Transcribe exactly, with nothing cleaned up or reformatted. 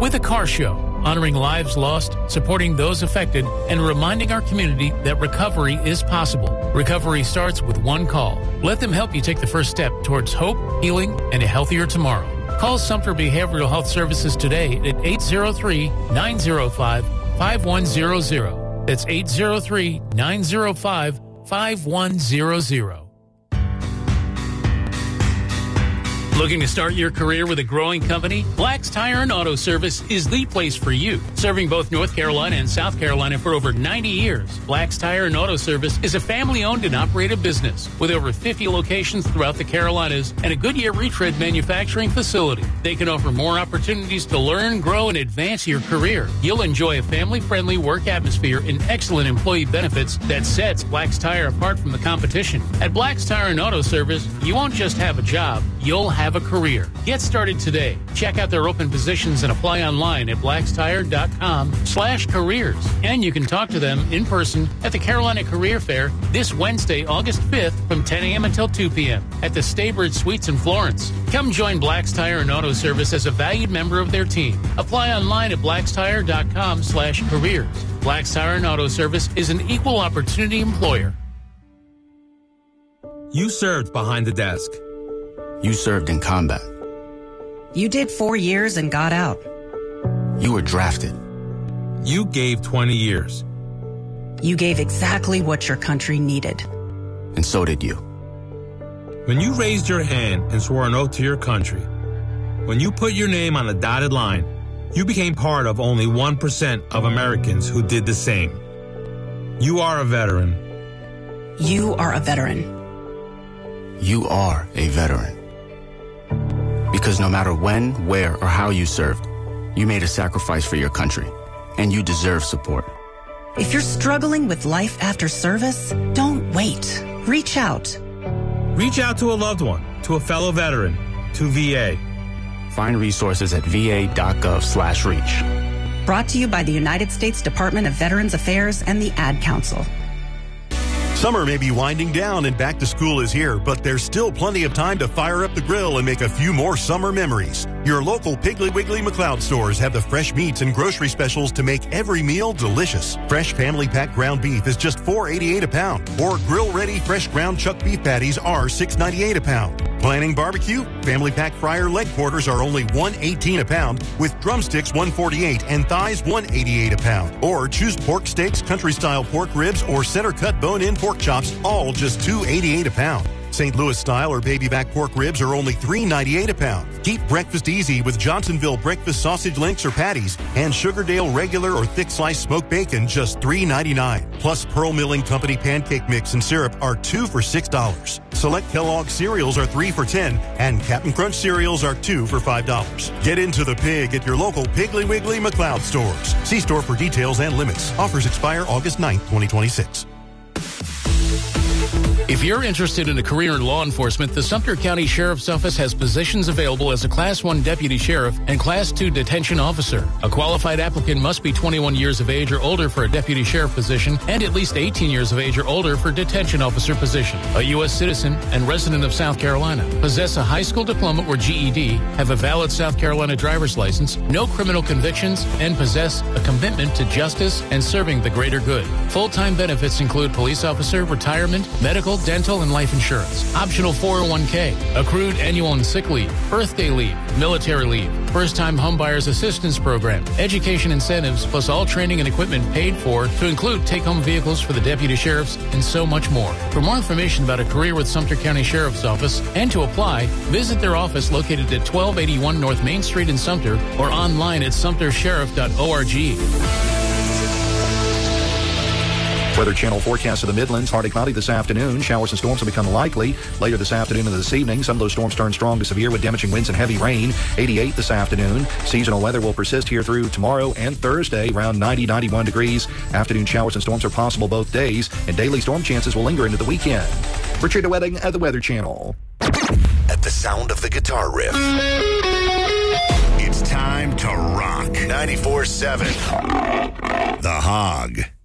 with a car show, honoring lives lost, supporting those affected, and reminding our community that recovery is possible. Recovery starts with one call. Let them help you take the first step towards hope, healing, and a healthier tomorrow. Call Sumter Behavioral Health Services today at eight zero three, nine zero five, five one zero zero. That's eight zero three, nine zero five, five one zero zero. Looking to start your career with a growing company? Black's Tire and Auto Service is the place for you. Serving both North Carolina and South Carolina for over ninety years, Black's Tire and Auto Service is a family-owned and operated business with over fifty locations throughout the Carolinas and a Goodyear retread manufacturing facility. They can offer more opportunities to learn, grow, and advance your career. You'll enjoy a family-friendly work atmosphere and excellent employee benefits that sets Black's Tire apart from the competition. At Black's Tire and Auto Service, you won't just have a job, you'll have a career. Get started today. Check out their open positions and apply online at blackstire.com slash careers. And you can talk to them in person at the Carolina Career Fair this Wednesday, August fifth from ten a.m. until two p.m. at the Staybird Suites in Florence. Come join Black's Tire and Auto Service as a valued member of their team. Apply online at blackstire.com slash careers. Black's Tire and Auto Service is an equal opportunity employer. You served behind the desk. You served in combat. You did four years and got out. You were drafted. You gave twenty years. You gave exactly what your country needed. And so did you. When you raised your hand and swore an oath to your country, when you put your name on the dotted line, you became part of only one percent of Americans who did the same. You are a veteran. You are a veteran. You are a veteran. Because no matter when, where, or how you served, you made a sacrifice for your country, and you deserve support. If you're struggling with life after service, don't wait. Reach out. Reach out to a loved one, to a fellow veteran, to V A. Find resources at va.gov slash reach. Brought to you by the United States Department of Veterans Affairs and the Ad Council. Summer may be winding down and back to school is here, but there's still plenty of time to fire up the grill and make a few more summer memories. Your local Piggly Wiggly McLeod stores have the fresh meats and grocery specials to make every meal delicious. Fresh family pack ground beef is just four eighty-eight a pound, or grill-ready fresh ground chuck beef patties are six ninety-eight a pound. Planning barbecue? Family pack fryer leg quarters are only one eighteen a pound, with drumsticks one forty-eight and thighs one eighty-eight a pound. Or choose pork steaks, country-style pork ribs, or center-cut bone-in pork chops, all just two eighty-eight a pound. Saint Louis style or baby back pork ribs are only three ninety-eight a pound. Keep breakfast easy with Johnsonville breakfast sausage links or patties, and Sugardale regular or thick sliced smoked bacon just three ninety-nine. Plus Pearl Milling Company pancake mix and syrup are two for six dollars. Select Kellogg cereals are three for ten, and Captain Crunch cereals are two for five dollars. Get into the pig at your local Piggly Wiggly McLeod stores. See store for details and limits. Offers expire August ninth, twenty twenty-six. If you're interested in a career in law enforcement, the Sumter County Sheriff's Office has positions available as a Class one Deputy Sheriff and Class two Detention Officer. A qualified applicant must be twenty-one years of age or older for a Deputy Sheriff position and at least eighteen years of age or older for Detention Officer position. A U S citizen and resident of South Carolina. Possess a high school diploma or G E D, have a valid South Carolina driver's license, no criminal convictions, and possess a commitment to justice and serving the greater good. Full-time benefits include police officer, retirement, medical, dental, and life insurance. Optional four oh one k, accrued annual and sick leave, birthday leave, military leave, first-time homebuyers assistance program, education incentives, plus all training and equipment paid for to include take-home vehicles for the deputy sheriffs, and so much more. For more information about a career with Sumter County Sheriff's Office and to apply, visit their office located at twelve eighty-one North Main Street in Sumter or online at sumter sheriff dot org. Weather Channel forecast of the Midlands. Partly cloudy this afternoon. Showers and storms will become likely later this afternoon and this evening. Some of those storms turn strong to severe with damaging winds and heavy rain. eighty-eight this afternoon. Seasonal weather will persist here through tomorrow and Thursday, around ninety, ninety-one degrees. Afternoon showers and storms are possible both days, and daily storm chances will linger into the weekend. Richard Wedding at the Weather Channel. At the sound of the guitar riff, it's time to rock. ninety-four seven The Hog.